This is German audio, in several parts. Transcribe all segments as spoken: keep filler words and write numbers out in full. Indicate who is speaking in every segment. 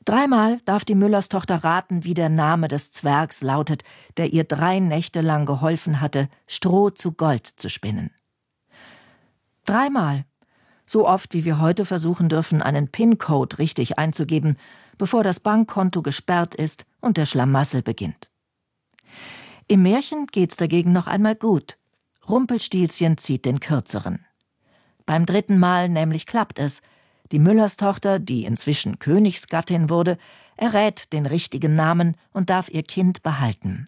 Speaker 1: Dreimal darf die Müllerstochter raten, wie der Name des Zwergs lautet, der ihr drei Nächte lang geholfen hatte, Stroh zu Gold zu spinnen. Dreimal. So oft, wie wir heute versuchen dürfen, einen PIN-Code richtig einzugeben, bevor das Bankkonto gesperrt ist und der Schlamassel beginnt. Im Märchen geht's dagegen noch einmal gut. Rumpelstilzchen zieht den Kürzeren. Beim dritten Mal nämlich klappt es. Die Müllerstochter, die inzwischen Königsgattin wurde, errät den richtigen Namen und darf ihr Kind behalten.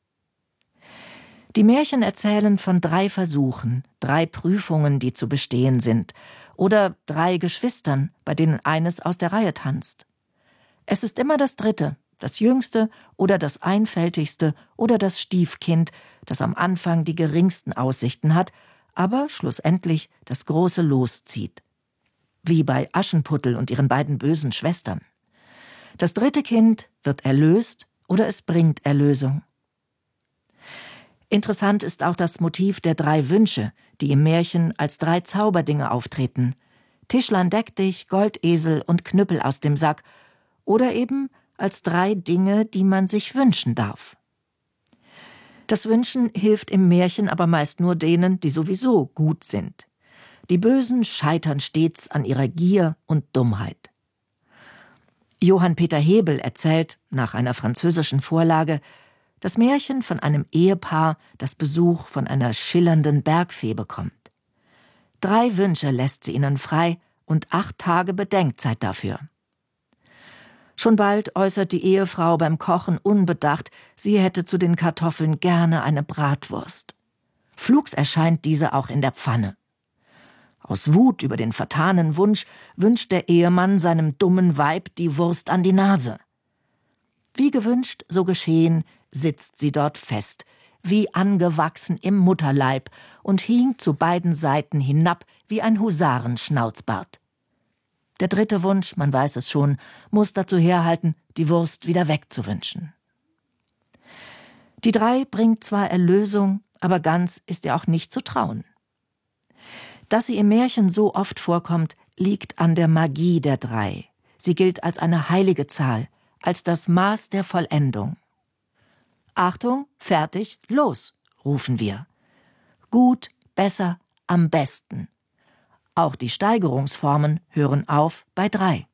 Speaker 1: Die Märchen erzählen von drei Versuchen, drei Prüfungen, die zu bestehen sind, oder drei Geschwistern, bei denen eines aus der Reihe tanzt. Es ist immer das Dritte, das Jüngste oder das Einfältigste oder das Stiefkind, das am Anfang die geringsten Aussichten hat, aber schlussendlich das große Los zieht. Wie bei Aschenputtel und ihren beiden bösen Schwestern. Das dritte Kind wird erlöst oder es bringt Erlösung. Interessant ist auch das Motiv der drei Wünsche, die im Märchen als drei Zauberdinge auftreten. Tischlein deck dich, Goldesel und Knüppel aus dem Sack. Oder eben als drei Dinge, die man sich wünschen darf. Das Wünschen hilft im Märchen aber meist nur denen, die sowieso gut sind. Die Bösen scheitern stets an ihrer Gier und Dummheit. Johann Peter Hebel erzählt, nach einer französischen Vorlage, das Märchen von einem Ehepaar, das Besuch von einer schillernden Bergfee bekommt. Drei Wünsche lässt sie ihnen frei und acht Tage Bedenkzeit dafür. Schon bald äußert die Ehefrau beim Kochen unbedacht, sie hätte zu den Kartoffeln gerne eine Bratwurst. Flugs erscheint diese auch in der Pfanne. Aus Wut über den vertanen Wunsch wünscht der Ehemann seinem dummen Weib die Wurst an die Nase. Wie gewünscht, so geschehen, sitzt sie dort fest, wie angewachsen im Mutterleib und hinkt zu beiden Seiten hinab wie ein Husarenschnauzbart. Der dritte Wunsch, man weiß es schon, muss dazu herhalten, die Wurst wieder wegzuwünschen. Die drei bringt zwar Erlösung, aber ganz ist ihr auch nicht zu trauen. Dass sie im Märchen so oft vorkommt, liegt an der Magie der drei. Sie gilt als eine heilige Zahl, als das Maß der Vollendung. Achtung, fertig, los, rufen wir. Gut, besser, am besten. Auch die Steigerungsformen hören auf bei drei.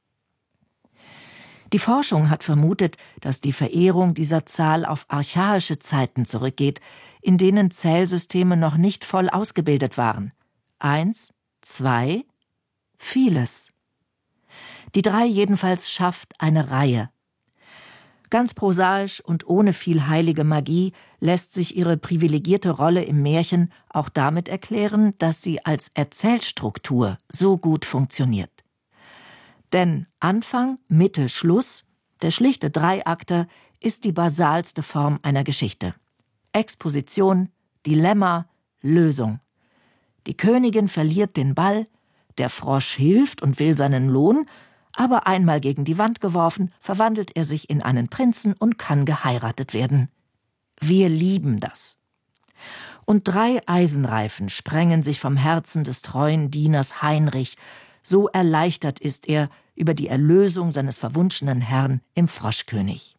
Speaker 1: Die Forschung hat vermutet, dass die Verehrung dieser Zahl auf archaische Zeiten zurückgeht, in denen Zählsysteme noch nicht voll ausgebildet waren. Eins, zwei, vieles. Die drei jedenfalls schafft eine Reihe. Ganz prosaisch und ohne viel heilige Magie lässt sich ihre privilegierte Rolle im Märchen auch damit erklären, dass sie als Erzählstruktur so gut funktioniert. Denn Anfang, Mitte, Schluss, der schlichte Dreiakter, ist die basalste Form einer Geschichte. Exposition, Dilemma, Lösung. Die Königin verliert den Ball, der Frosch hilft und will seinen Lohn, aber einmal gegen die Wand geworfen, verwandelt er sich in einen Prinzen und kann geheiratet werden. Wir lieben das. Und drei Eisenreifen sprengen sich vom Herzen des treuen Dieners Heinrich, so erleichtert ist er über die Erlösung seines verwunschenen Herrn im Froschkönig.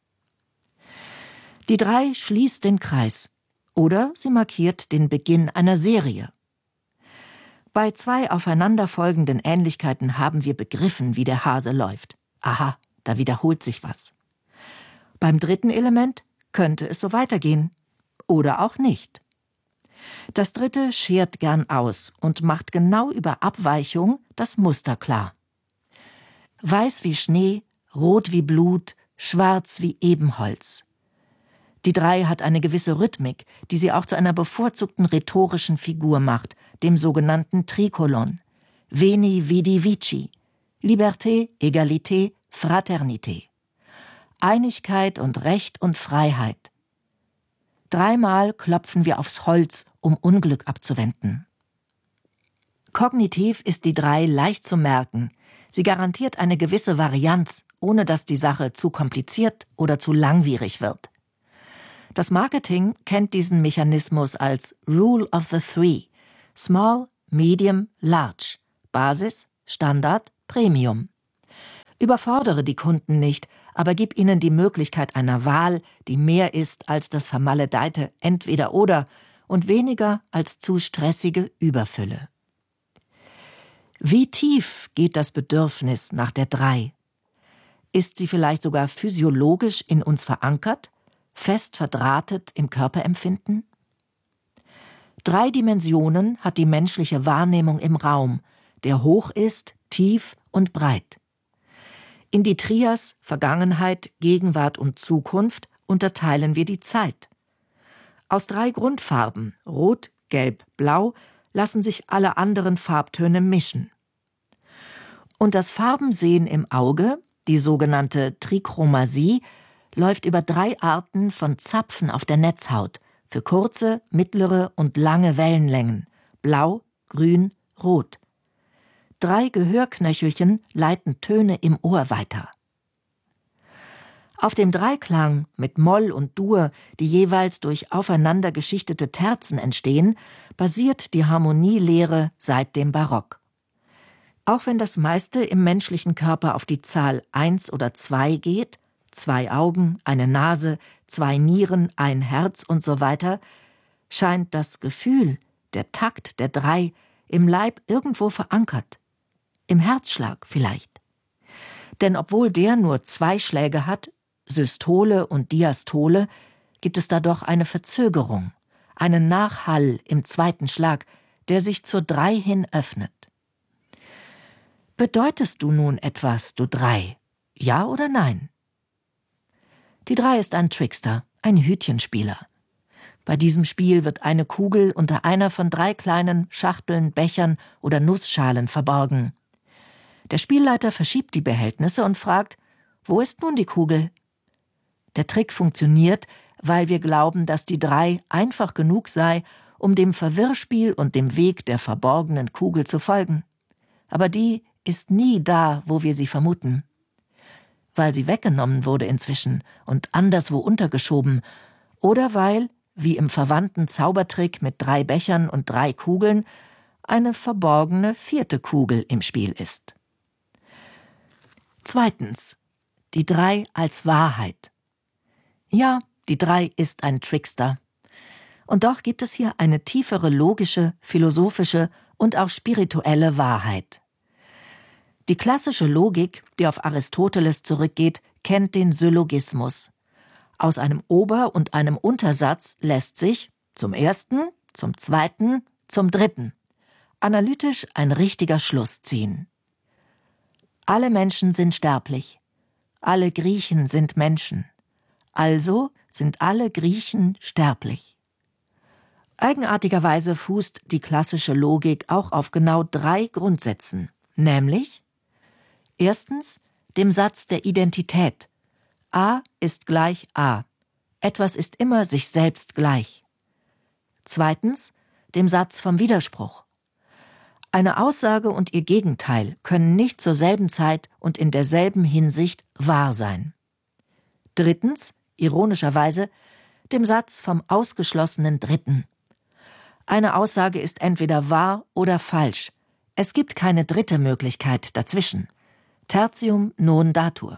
Speaker 1: Die drei schließt den Kreis, oder sie markiert den Beginn einer Serie. Bei zwei aufeinanderfolgenden Ähnlichkeiten haben wir begriffen, wie der Hase läuft. Aha, da wiederholt sich was. Beim dritten Element könnte es so weitergehen. Oder auch nicht. Das dritte schert gern aus und macht genau über Abweichung das Muster klar. Weiß wie Schnee, rot wie Blut, schwarz wie Ebenholz. Die drei hat eine gewisse Rhythmik, die sie auch zu einer bevorzugten rhetorischen Figur macht, dem sogenannten Trikolon. Veni, vidi, vici. Liberté, Egalité, Fraternité. Einigkeit und Recht und Freiheit. Dreimal klopfen wir aufs Holz, um Unglück abzuwenden. Kognitiv ist die drei leicht zu merken. Sie garantiert eine gewisse Varianz, ohne dass die Sache zu kompliziert oder zu langwierig wird. Das Marketing kennt diesen Mechanismus als Rule of the Three. Small, Medium, Large. Basis, Standard, Premium. Überfordere die Kunden nicht, aber gib ihnen die Möglichkeit einer Wahl, die mehr ist als das vermaledeite Entweder-Oder und weniger als zu stressige Überfülle. Wie tief geht das Bedürfnis nach der Drei? Ist sie vielleicht sogar physiologisch in uns verankert, fest verdrahtet im Körperempfinden? Drei Dimensionen hat die menschliche Wahrnehmung im Raum, der hoch ist, tief und breit. In die Trias Vergangenheit, Gegenwart und Zukunft unterteilen wir die Zeit. Aus drei Grundfarben, Rot, Gelb, Blau, lassen sich alle anderen Farbtöne mischen. Und das Farbensehen im Auge, die sogenannte Trichromasie, läuft über drei Arten von Zapfen auf der Netzhaut für kurze, mittlere und lange Wellenlängen: Blau, Grün, Rot. Drei Gehörknöchelchen leiten Töne im Ohr weiter. Auf dem Dreiklang mit Moll und Dur, die jeweils durch aufeinander geschichtete Terzen entstehen, basiert die Harmonielehre seit dem Barock. Auch wenn das meiste im menschlichen Körper auf die Zahl eins oder zwei geht, zwei Augen, eine Nase, zwei Nieren, ein Herz und so weiter, scheint das Gefühl, der Takt der Drei im Leib irgendwo verankert. Im Herzschlag vielleicht. Denn obwohl der nur zwei Schläge hat, Systole und Diastole, gibt es da doch eine Verzögerung, einen Nachhall im zweiten Schlag, der sich zur Drei hin öffnet. Bedeutest du nun etwas, du Drei? Ja oder nein? Die Drei ist ein Trickster, ein Hütchenspieler. Bei diesem Spiel wird eine Kugel unter einer von drei kleinen Schachteln, Bechern oder Nussschalen verborgen. Der Spielleiter verschiebt die Behältnisse und fragt: Wo ist nun die Kugel? Der Trick funktioniert, weil wir glauben, dass die Drei einfach genug sei, um dem Verwirrspiel und dem Weg der verborgenen Kugel zu folgen. Aber die ist nie da, wo wir sie vermuten. Weil sie weggenommen wurde inzwischen und anderswo untergeschoben, oder weil, wie im verwandten Zaubertrick mit drei Bechern und drei Kugeln, eine verborgene vierte Kugel im Spiel ist. Zweitens. Die Drei als Wahrheit. Ja, die Drei ist ein Trickster. Und doch gibt es hier eine tiefere logische, philosophische und auch spirituelle Wahrheit. Die klassische Logik, die auf Aristoteles zurückgeht, kennt den Syllogismus. Aus einem Ober- und einem Untersatz lässt sich zum ersten, zum zweiten, zum dritten analytisch ein richtiger Schluss ziehen. Alle Menschen sind sterblich. Alle Griechen sind Menschen. Also sind alle Griechen sterblich. Eigenartigerweise fußt die klassische Logik auch auf genau drei Grundsätzen, nämlich erstens dem Satz der Identität. A ist gleich A. Etwas ist immer sich selbst gleich. Zweitens dem Satz vom Widerspruch. Eine Aussage und ihr Gegenteil können nicht zur selben Zeit und in derselben Hinsicht wahr sein. Drittens, ironischerweise, dem Satz vom ausgeschlossenen Dritten. Eine Aussage ist entweder wahr oder falsch. Es gibt keine dritte Möglichkeit dazwischen. Tertium non datur.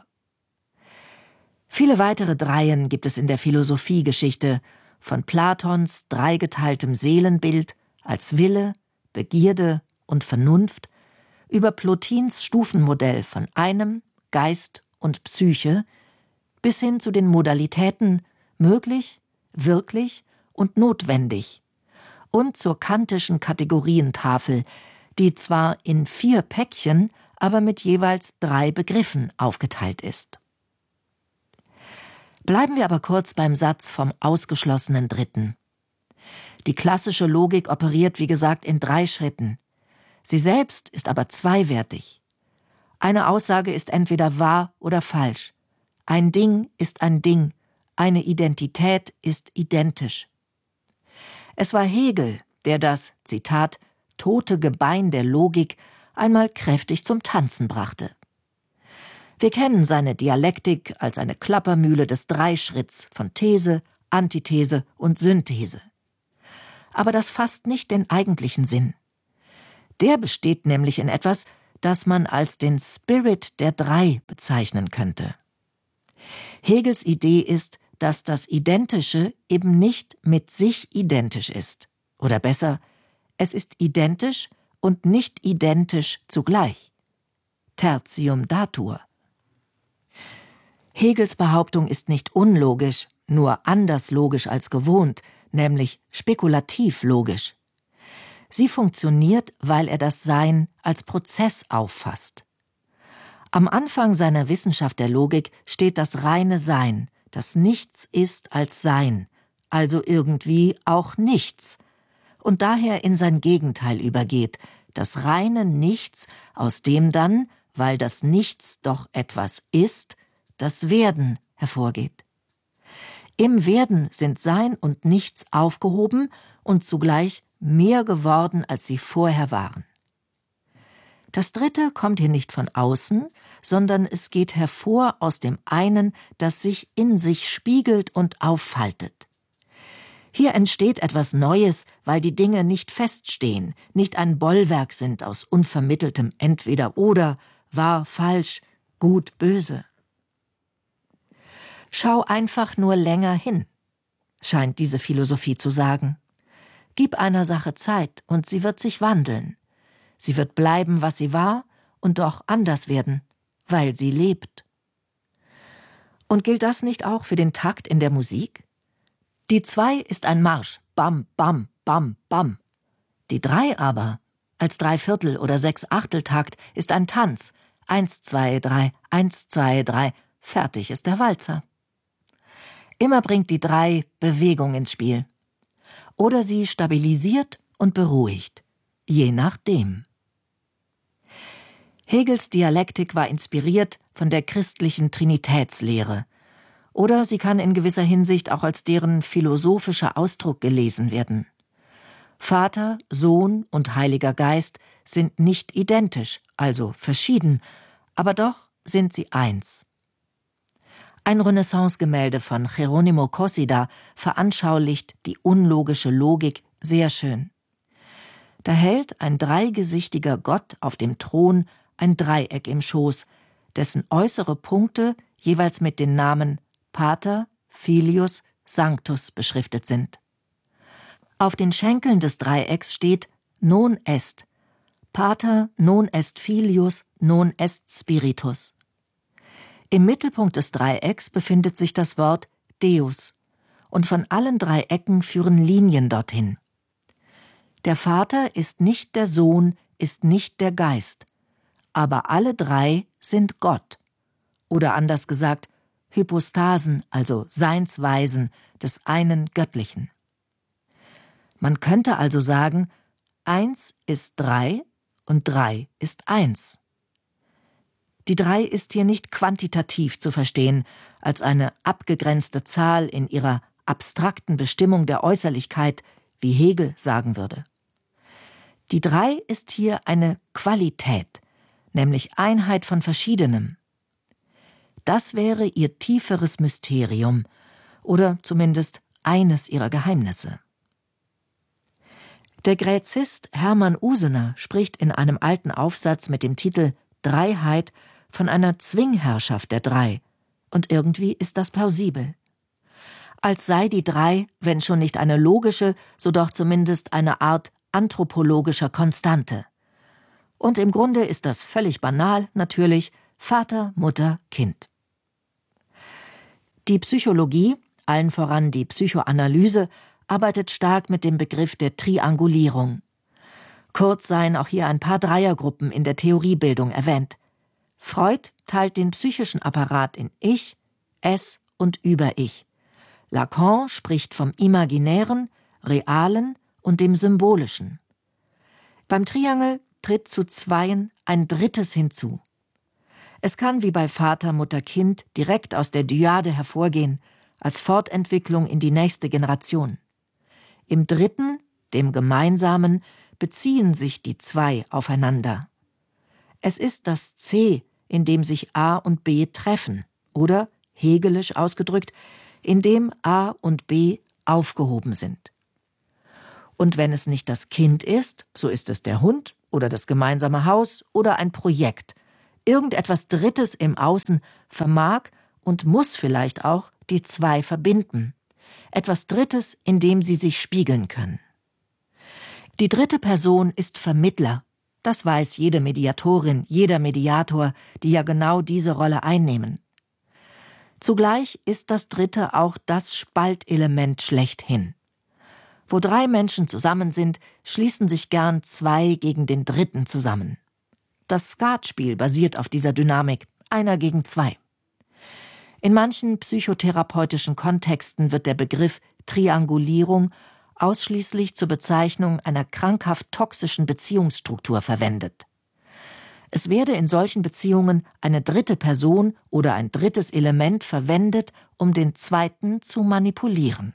Speaker 1: Viele weitere Dreien gibt es in der Philosophiegeschichte, von Platons dreigeteiltem Seelenbild als Wille, Begierde und Vernunft, über Plotins Stufenmodell von einem, Geist und Psyche, bis hin zu den Modalitäten möglich, wirklich und notwendig und zur kantischen Kategorientafel, die zwar in vier Päckchen, aber mit jeweils drei Begriffen aufgeteilt ist. Bleiben wir aber kurz beim Satz vom ausgeschlossenen Dritten. Die klassische Logik operiert, wie gesagt, in drei Schritten. Sie selbst ist aber zweiwertig. Eine Aussage ist entweder wahr oder falsch. Ein Ding ist ein Ding, eine Identität ist identisch. Es war Hegel, der das, Zitat, tote Gebein der Logik einmal kräftig zum Tanzen brachte. Wir kennen seine Dialektik als eine Klappermühle des Dreischritts von These, Antithese und Synthese. Aber das fasst nicht den eigentlichen Sinn. Der besteht nämlich in etwas, das man als den Spirit der Drei bezeichnen könnte. Hegels Idee ist, dass das Identische eben nicht mit sich identisch ist. Oder besser, es ist identisch und nicht identisch zugleich. Tertium datur. Hegels Behauptung ist nicht unlogisch, nur anders logisch als gewohnt, nämlich spekulativ logisch. Sie funktioniert, weil er das Sein als Prozess auffasst. Am Anfang seiner Wissenschaft der Logik steht das reine Sein, das nichts ist als Sein, also irgendwie auch nichts, und daher in sein Gegenteil übergeht, das reine Nichts, aus dem dann, weil das Nichts doch etwas ist, das Werden hervorgeht. Im Werden sind Sein und Nichts aufgehoben und zugleich mehr geworden, als sie vorher waren. Das Dritte kommt hier nicht von außen, sondern es geht hervor aus dem einen, das sich in sich spiegelt und auffaltet. Hier entsteht etwas Neues, weil die Dinge nicht feststehen, nicht ein Bollwerk sind aus unvermitteltem Entweder-Oder, wahr, falsch, gut, böse. Schau einfach nur länger hin, scheint diese Philosophie zu sagen. Gib einer Sache Zeit und sie wird sich wandeln. Sie wird bleiben, was sie war, und doch anders werden, weil sie lebt. Und gilt das nicht auch für den Takt in der Musik? Die Zwei ist ein Marsch, bam, bam, bam, bam. Die Drei aber, als Dreiviertel- oder Sechsachteltakt, ist ein Tanz, eins, zwei, drei, eins, zwei, drei, fertig ist der Walzer. Immer bringt die Drei Bewegung ins Spiel. Oder sie stabilisiert und beruhigt, je nachdem. Hegels Dialektik war inspiriert von der christlichen Trinitätslehre. Oder sie kann in gewisser Hinsicht auch als deren philosophischer Ausdruck gelesen werden. Vater, Sohn und Heiliger Geist sind nicht identisch, also verschieden, aber doch sind sie eins. Ein Renaissance-Gemälde von Geronimo Cossida veranschaulicht die unlogische Logik sehr schön. Da hält ein dreigesichtiger Gott auf dem Thron ein Dreieck im Schoß, dessen äußere Punkte jeweils mit den Namen Pater, Filius, Sanctus beschriftet sind. Auf den Schenkeln des Dreiecks steht Non est, Pater, non est Filius, non est Spiritus. Im Mittelpunkt des Dreiecks befindet sich das Wort Deus, und von allen drei Ecken führen Linien dorthin. Der Vater ist nicht der Sohn, ist nicht der Geist, aber alle drei sind Gott, oder anders gesagt, Hypostasen, also Seinsweisen des einen Göttlichen. Man könnte also sagen, eins ist drei und drei ist eins. Die Drei ist hier nicht quantitativ zu verstehen, als eine abgegrenzte Zahl in ihrer abstrakten Bestimmung der Äußerlichkeit, wie Hegel sagen würde. Die Drei ist hier eine Qualität, nämlich Einheit von Verschiedenem. Das wäre ihr tieferes Mysterium oder zumindest eines ihrer Geheimnisse. Der Gräzist Hermann Usener spricht in einem alten Aufsatz mit dem Titel Dreiheit von einer Zwingherrschaft der Drei, und irgendwie ist das plausibel. Als sei die Drei, wenn schon nicht eine logische, so doch zumindest eine Art anthropologischer Konstante. Und im Grunde ist das völlig banal, natürlich, Vater, Mutter, Kind. Die Psychologie, allen voran die Psychoanalyse, arbeitet stark mit dem Begriff der Triangulierung. Kurz seien auch hier ein paar Dreiergruppen in der Theoriebildung erwähnt. Freud teilt den psychischen Apparat in Ich, Es und Über-Ich. Lacan spricht vom Imaginären, Realen und dem Symbolischen. Beim Triangel tritt zu Zweien ein Drittes hinzu. Es kann wie bei Vater, Mutter, Kind direkt aus der Dyade hervorgehen, als Fortentwicklung in die nächste Generation. Im Dritten, dem Gemeinsamen, beziehen sich die Zwei aufeinander. Es ist das C, in dem sich A und B treffen, oder, hegelisch ausgedrückt, in dem A und B aufgehoben sind. Und wenn es nicht das Kind ist, so ist es der Hund oder das gemeinsame Haus oder ein Projekt. Irgendetwas Drittes im Außen vermag und muss vielleicht auch die zwei verbinden. Etwas Drittes, in dem sie sich spiegeln können. Die dritte Person ist Vermittler. Das weiß jede Mediatorin, jeder Mediator, die ja genau diese Rolle einnehmen. Zugleich ist das Dritte auch das Spaltelement schlechthin. Wo drei Menschen zusammen sind, schließen sich gern zwei gegen den Dritten zusammen. Das Skatspiel basiert auf dieser Dynamik, einer gegen zwei. In manchen psychotherapeutischen Kontexten wird der Begriff Triangulierung ausschließlich zur Bezeichnung einer krankhaft toxischen Beziehungsstruktur verwendet. Es werde in solchen Beziehungen eine dritte Person oder ein drittes Element verwendet, um den zweiten zu manipulieren.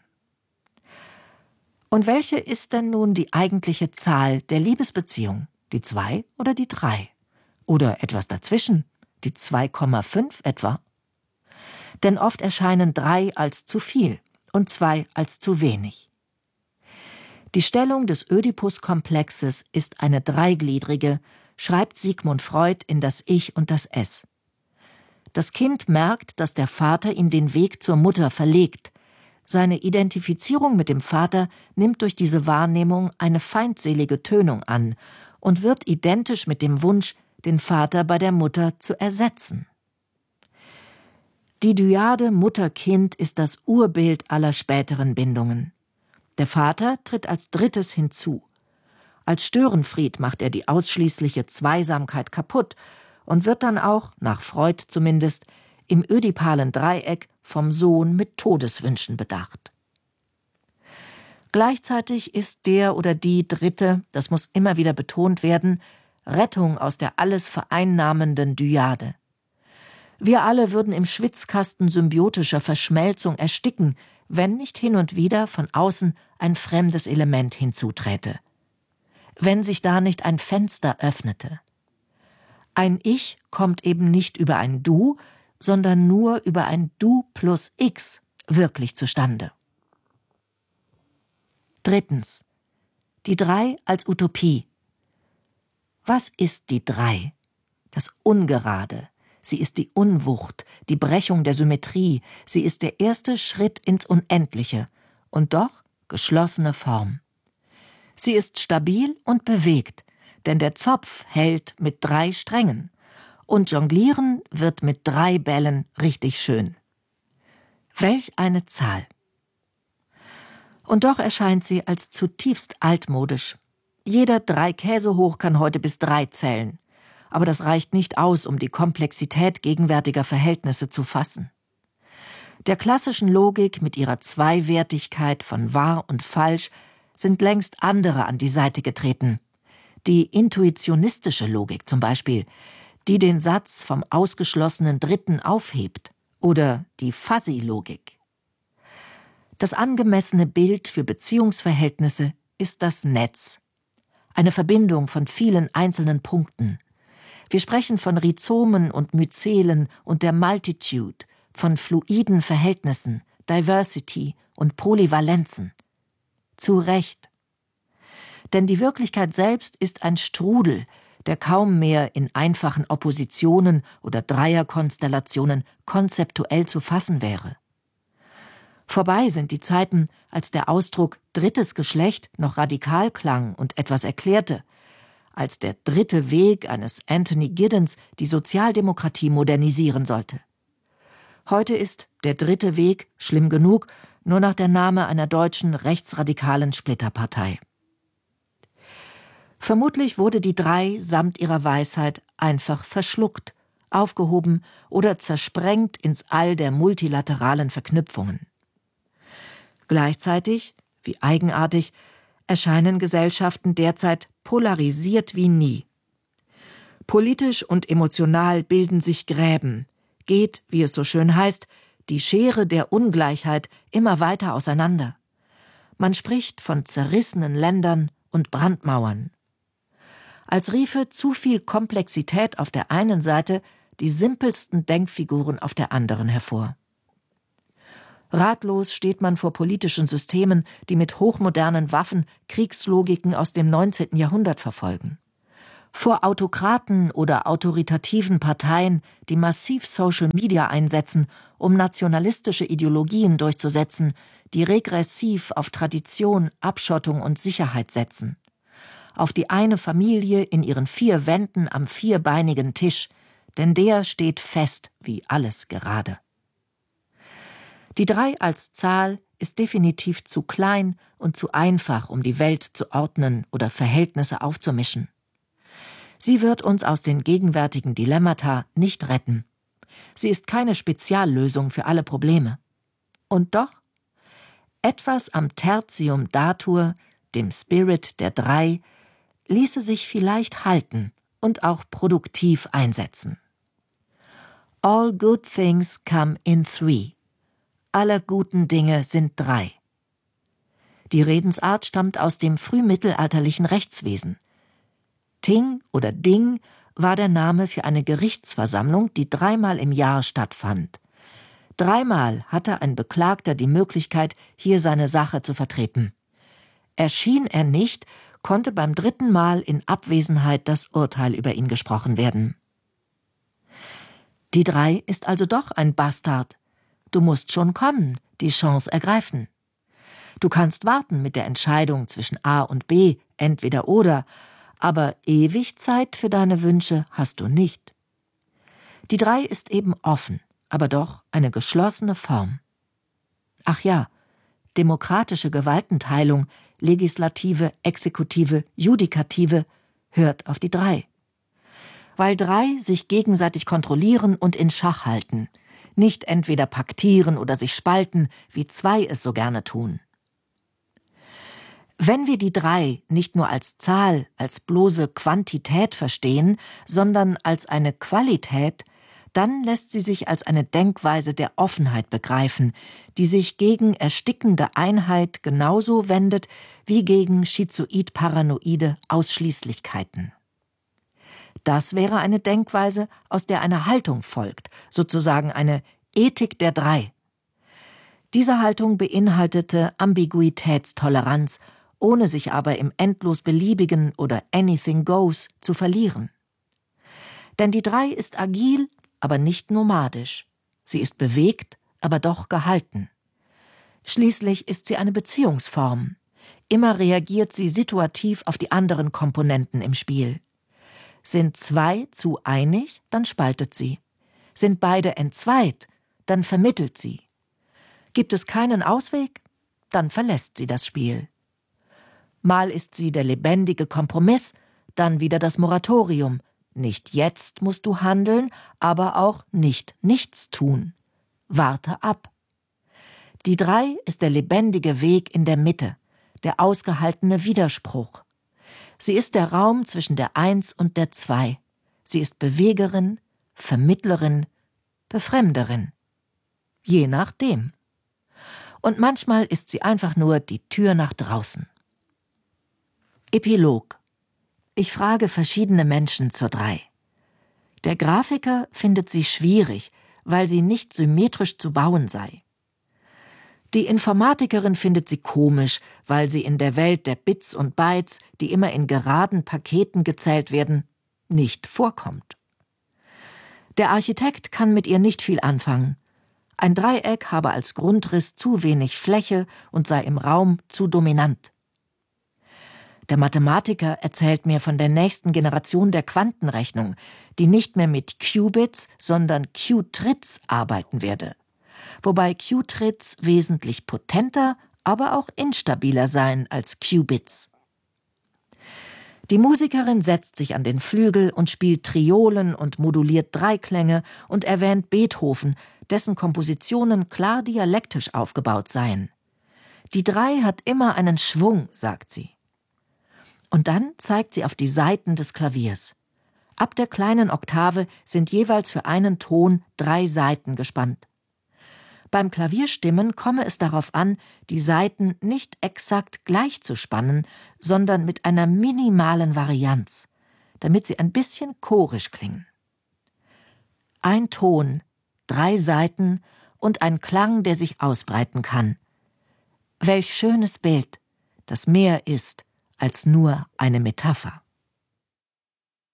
Speaker 1: Und welche ist denn nun die eigentliche Zahl der Liebesbeziehung? Die zwei oder die drei? Oder etwas dazwischen? Die zwei Komma fünf etwa? Denn oft erscheinen drei als zu viel und zwei als zu wenig. Die Stellung des Ödipus-Komplexes ist eine dreigliedrige, schreibt Sigmund Freud in Das Ich und das Es. Das Kind merkt, dass der Vater ihm den Weg zur Mutter verlegt. Seine Identifizierung mit dem Vater nimmt durch diese Wahrnehmung eine feindselige Tönung an und wird identisch mit dem Wunsch, den Vater bei der Mutter zu ersetzen. Die Dyade Mutter-Kind ist das Urbild aller späteren Bindungen. Der Vater tritt als Drittes hinzu. Als Störenfried macht er die ausschließliche Zweisamkeit kaputt und wird dann auch, nach Freud zumindest, im ödipalen Dreieck vom Sohn mit Todeswünschen bedacht. Gleichzeitig ist der oder die Dritte, das muss immer wieder betont werden, Rettung aus der alles vereinnahmenden Dyade. Wir alle würden im Schwitzkasten symbiotischer Verschmelzung ersticken, wenn nicht hin und wieder von außen ein fremdes Element hinzuträte. Wenn sich da nicht ein Fenster öffnete. Ein Ich kommt eben nicht über ein Du, sondern nur über ein Du plus X wirklich zustande. Drittens. Die Drei als Utopie. Was ist die Drei? Das Ungerade. Sie ist die Unwucht, die Brechung der Symmetrie. Sie ist der erste Schritt ins Unendliche und doch geschlossene Form. Sie ist stabil und bewegt, denn der Zopf hält mit drei Strängen und Jonglieren wird mit drei Bällen richtig schön. Welch eine Zahl! Und doch erscheint sie als zutiefst altmodisch. Jeder drei Käse hoch kann heute bis drei zählen. Aber das reicht nicht aus, um die Komplexität gegenwärtiger Verhältnisse zu fassen. Der klassischen Logik mit ihrer Zweiwertigkeit von wahr und falsch sind längst andere an die Seite getreten. Die intuitionistische Logik zum Beispiel, die den Satz vom ausgeschlossenen Dritten aufhebt, oder die Fuzzy-Logik. Das angemessene Bild für Beziehungsverhältnisse ist das Netz, eine Verbindung von vielen einzelnen Punkten. Wir sprechen von Rhizomen und Myzelen und der Multitude, von fluiden Verhältnissen, Diversity und Polyvalenzen. Zu Recht. Denn die Wirklichkeit selbst ist ein Strudel, der kaum mehr in einfachen Oppositionen oder Dreierkonstellationen konzeptuell zu fassen wäre. Vorbei sind die Zeiten, als der Ausdruck drittes Geschlecht noch radikal klang und etwas erklärte, als der dritte Weg eines Anthony Giddens die Sozialdemokratie modernisieren sollte. Heute ist der dritte Weg, schlimm genug, nur noch der Name einer deutschen rechtsradikalen Splitterpartei. Vermutlich wurde die Drei samt ihrer Weisheit einfach verschluckt, aufgehoben oder zersprengt ins All der multilateralen Verknüpfungen. Gleichzeitig, wie eigenartig, erscheinen Gesellschaften derzeit polarisiert wie nie. Politisch und emotional bilden sich Gräben, geht, wie es so schön heißt, die Schere der Ungleichheit immer weiter auseinander. Man spricht von zerrissenen Ländern und Brandmauern. Als riefe zu viel Komplexität auf der einen Seite die simpelsten Denkfiguren auf der anderen hervor. Ratlos steht man vor politischen Systemen, die mit hochmodernen Waffen Kriegslogiken aus dem neunzehnten Jahrhundert verfolgen. Vor Autokraten oder autoritativen Parteien, die massiv Social Media einsetzen, um nationalistische Ideologien durchzusetzen, die regressiv auf Tradition, Abschottung und Sicherheit setzen. Auf die eine Familie in ihren vier Wänden am vierbeinigen Tisch, denn der steht fest wie alles gerade. Die drei als Zahl ist definitiv zu klein und zu einfach, um die Welt zu ordnen oder Verhältnisse aufzumischen. Sie wird uns aus den gegenwärtigen Dilemmata nicht retten. Sie ist keine Speziallösung für alle Probleme. Und doch, etwas am Tertium datur, dem Spirit der Drei, ließe sich vielleicht halten und auch produktiv einsetzen. All good things come in three. Alle guten Dinge sind drei. Die Redensart stammt aus dem frühmittelalterlichen Rechtswesen. Ting oder Ding war der Name für eine Gerichtsversammlung, die dreimal im Jahr stattfand. Dreimal hatte ein Beklagter die Möglichkeit, hier seine Sache zu vertreten. Erschien er nicht, konnte beim dritten Mal in Abwesenheit das Urteil über ihn gesprochen werden. Die Drei ist also doch ein Bastard. Du musst schon kommen, die Chance ergreifen. Du kannst warten mit der Entscheidung zwischen A und B, entweder oder, aber ewig Zeit für deine Wünsche hast du nicht. Die Drei ist eben offen, aber doch eine geschlossene Form. Ach ja, demokratische Gewaltenteilung, Legislative, Exekutive, Judikative, hört auf die Drei. Weil drei sich gegenseitig kontrollieren und in Schach halten, nicht entweder paktieren oder sich spalten, wie zwei es so gerne tun. Wenn wir die Drei nicht nur als Zahl, als bloße Quantität verstehen, sondern als eine Qualität, dann lässt sie sich als eine Denkweise der Offenheit begreifen, die sich gegen erstickende Einheit genauso wendet wie gegen schizoid-paranoide Ausschließlichkeiten. Das wäre eine Denkweise, aus der eine Haltung folgt, sozusagen eine Ethik der Drei. Diese Haltung beinhaltete Ambiguitätstoleranz, ohne sich aber im endlos Beliebigen oder Anything Goes zu verlieren. Denn die Drei ist agil, aber nicht nomadisch. Sie ist bewegt, aber doch gehalten. Schließlich ist sie eine Beziehungsform. Immer reagiert sie situativ auf die anderen Komponenten im Spiel. Sind zwei zu einig, dann spaltet sie. Sind beide entzweit, dann vermittelt sie. Gibt es keinen Ausweg, dann verlässt sie das Spiel. Mal ist sie der lebendige Kompromiss, dann wieder das Moratorium. Nicht jetzt musst du handeln, aber auch nicht nichts tun. Warte ab. Die Drei ist der lebendige Weg in der Mitte, der ausgehaltene Widerspruch. Sie ist der Raum zwischen der Eins und der Zwei. Sie ist Bewegerin, Vermittlerin, Befremderin. Je nachdem. Und manchmal ist sie einfach nur die Tür nach draußen. Epilog. Ich frage verschiedene Menschen zur Drei. Der Grafiker findet sie schwierig, weil sie nicht symmetrisch zu bauen sei. Die Informatikerin findet sie komisch, weil sie in der Welt der Bits und Bytes, die immer in geraden Paketen gezählt werden, nicht vorkommt. Der Architekt kann mit ihr nicht viel anfangen. Ein Dreieck habe als Grundriss zu wenig Fläche und sei im Raum zu dominant. Der Mathematiker erzählt mir von der nächsten Generation der Quantenrechnung, die nicht mehr mit Qubits, sondern Qtrits arbeiten werde. Wobei Qtrits wesentlich potenter, aber auch instabiler seien als Qubits. Die Musikerin setzt sich an den Flügel und spielt Triolen und moduliert Dreiklänge und erwähnt Beethoven, dessen Kompositionen klar dialektisch aufgebaut seien. Die Drei hat immer einen Schwung, sagt sie. Und dann zeigt sie auf die Saiten des Klaviers. Ab der kleinen Oktave sind jeweils für einen Ton drei Saiten gespannt. Beim Klavierstimmen komme es darauf an, die Saiten nicht exakt gleich zu spannen, sondern mit einer minimalen Varianz, damit sie ein bisschen chorisch klingen. Ein Ton, drei Saiten und ein Klang, der sich ausbreiten kann. Welch schönes Bild, das mehr ist als nur eine Metapher.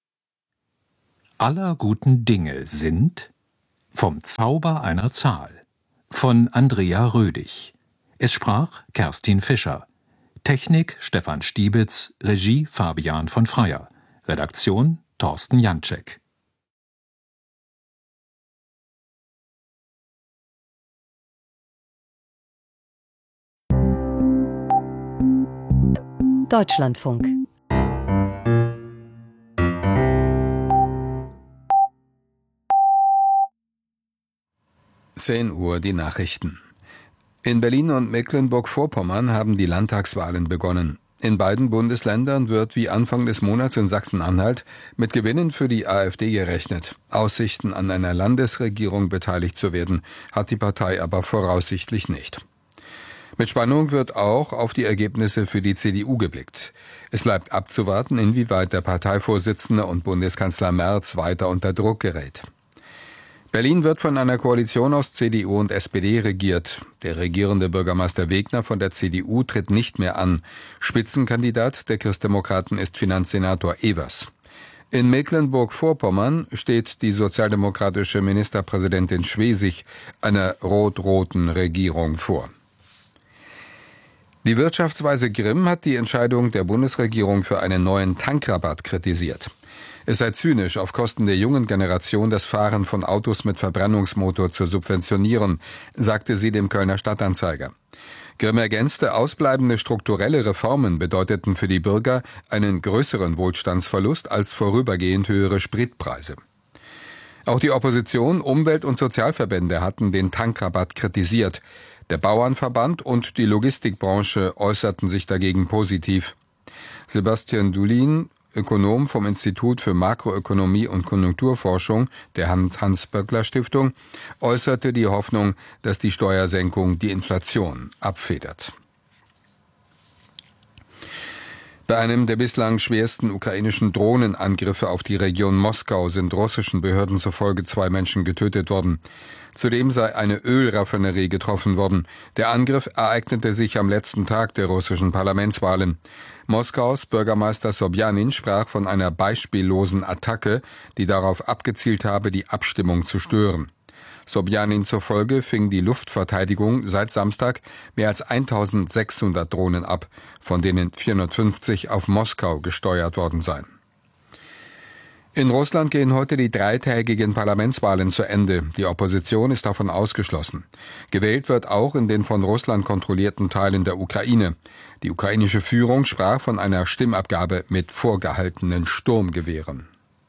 Speaker 2: aller guten Dinge sind vom Zauber einer Zahl von Andrea Rödig. Es sprach Kerstin Fischer. Technik Stefan Stiebitz, Regie Fabian von Freyer. Redaktion Thorsten Janczek.
Speaker 3: Deutschlandfunk.
Speaker 4: zehn Uhr die Nachrichten. In Berlin und Mecklenburg-Vorpommern haben die Landtagswahlen begonnen. In beiden Bundesländern wird wie Anfang des Monats in Sachsen-Anhalt mit Gewinnen für die AfD gerechnet. Aussichten an einer Landesregierung beteiligt zu werden, hat die Partei aber voraussichtlich nicht. Mit Spannung wird auch auf die Ergebnisse für die C D U geblickt. Es bleibt abzuwarten, inwieweit der Parteivorsitzende und Bundeskanzler Merz weiter unter Druck gerät. Berlin wird von einer Koalition aus C D U und S P D regiert. Der regierende Bürgermeister Wegner von der C D U tritt nicht mehr an. Spitzenkandidat der Christdemokraten ist Finanzsenator Evers. In Mecklenburg-Vorpommern steht die sozialdemokratische Ministerpräsidentin Schwesig einer rot-roten Regierung vor. Die Wirtschaftsweise Grimm hat die Entscheidung der Bundesregierung für einen neuen Tankrabatt kritisiert. Es sei zynisch, auf Kosten der jungen Generation das Fahren von Autos mit Verbrennungsmotor zu subventionieren, sagte sie dem Kölner Stadtanzeiger. Grimm ergänzte, ausbleibende strukturelle Reformen bedeuteten für die Bürger einen größeren Wohlstandsverlust als vorübergehend höhere Spritpreise. Auch die Opposition, Umwelt- und Sozialverbände hatten den Tankrabatt kritisiert. Der Bauernverband und die Logistikbranche äußerten sich dagegen positiv. Sebastian Dulin, Ökonom vom Institut für Makroökonomie und Konjunkturforschung der Hans-Böckler-Stiftung, äußerte die Hoffnung, dass die Steuersenkung die Inflation abfedert. Bei einem der bislang schwersten ukrainischen Drohnenangriffe auf die Region Moskau sind russischen Behörden zufolge zwei Menschen getötet worden. Zudem sei eine Ölraffinerie getroffen worden. Der Angriff ereignete sich am letzten Tag der russischen Parlamentswahlen. Moskaus Bürgermeister Sobjanin sprach von einer beispiellosen Attacke, die darauf abgezielt habe, die Abstimmung zu stören. Sobjanin zufolge fing die Luftverteidigung seit Samstag mehr als eintausendsechshundert Drohnen ab, von denen vierhundertfünfzig auf Moskau gesteuert worden seien. In Russland gehen heute die dreitägigen Parlamentswahlen zu Ende. Die Opposition ist davon ausgeschlossen. Gewählt wird auch in den von Russland kontrollierten Teilen der Ukraine. Die ukrainische Führung sprach von einer Stimmabgabe mit vorgehaltenen Sturmgewehren.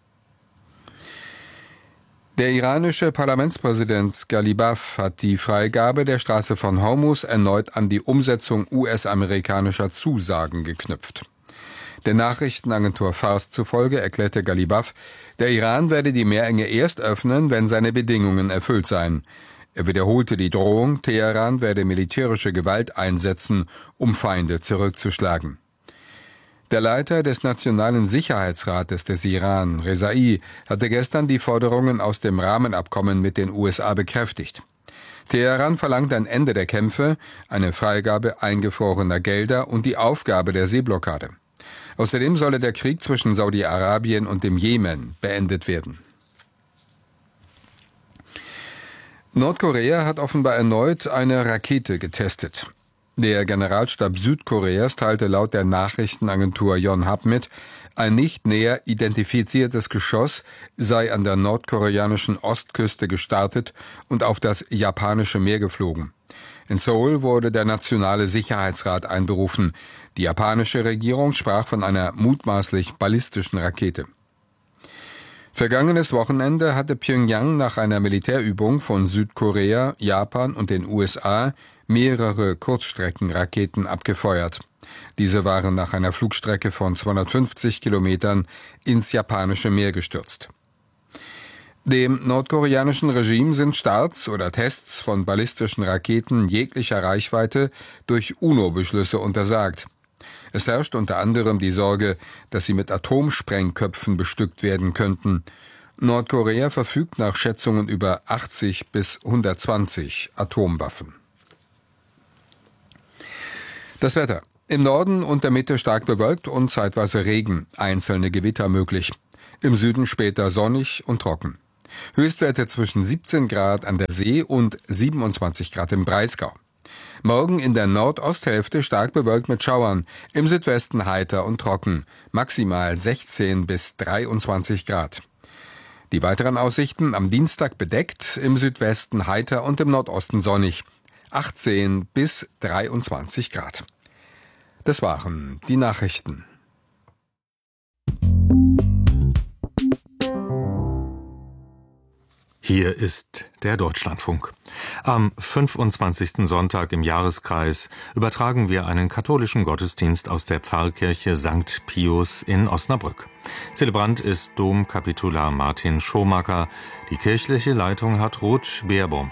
Speaker 4: Der iranische Parlamentspräsident Ghalibaf hat die Freigabe der Straße von Hormuz erneut an die Umsetzung U S-amerikanischer Zusagen geknüpft. Der Nachrichtenagentur Fars zufolge erklärte Ghalibaf, der Iran werde die Meerenge erst öffnen, wenn seine Bedingungen erfüllt seien. Er wiederholte die Drohung, Teheran werde militärische Gewalt einsetzen, um Feinde zurückzuschlagen. Der Leiter des Nationalen Sicherheitsrates des Iran, Rezai, hatte gestern die Forderungen aus dem Rahmenabkommen mit den U S A bekräftigt. Teheran verlangt ein Ende der Kämpfe, eine Freigabe eingefrorener Gelder und die Aufgabe der Seeblockade. Außerdem solle der Krieg zwischen Saudi-Arabien und dem Jemen beendet werden. Nordkorea hat offenbar erneut eine Rakete getestet. Der Generalstab Südkoreas teilte laut der Nachrichtenagentur Yonhap mit, ein nicht näher identifiziertes Geschoss sei an der nordkoreanischen Ostküste gestartet und auf das japanische Meer geflogen. In Seoul wurde der Nationale Sicherheitsrat einberufen. Die japanische Regierung sprach von einer mutmaßlich ballistischen Rakete. Vergangenes Wochenende hatte Pyongyang nach einer Militärübung von Südkorea, Japan und den U S A mehrere Kurzstreckenraketen abgefeuert. Diese waren nach einer Flugstrecke von zweihundertfünfzig Kilometern ins japanische Meer gestürzt. Dem nordkoreanischen Regime sind Starts oder Tests von ballistischen Raketen jeglicher Reichweite durch UNO-Beschlüsse untersagt. Es herrscht unter anderem die Sorge, dass sie mit Atomsprengköpfen bestückt werden könnten. Nordkorea verfügt nach Schätzungen über achtzig bis hundertzwanzig Atomwaffen. Das Wetter. Im Norden und der Mitte stark bewölkt und zeitweise Regen, einzelne Gewitter möglich. im Süden später sonnig und trocken. Höchstwerte zwischen siebzehn Grad an der See und siebenundzwanzig Grad im Breisgau. Morgen in der Nordosthälfte stark bewölkt mit Schauern, im Südwesten heiter und trocken, maximal sechzehn bis dreiundzwanzig Grad. Die weiteren Aussichten: am Dienstag bedeckt, im Südwesten heiter und im Nordosten sonnig, achtzehn bis dreiundzwanzig Grad. Das waren die Nachrichten.
Speaker 2: Hier ist der Deutschlandfunk. Am fünfundzwanzigsten Sonntag im Jahreskreis übertragen wir einen katholischen Gottesdienst aus der Pfarrkirche Sankt Pius in Osnabrück. Zelebrant ist Domkapitular Martin Schomacker. Die kirchliche Leitung hat Ruth Beerbohm.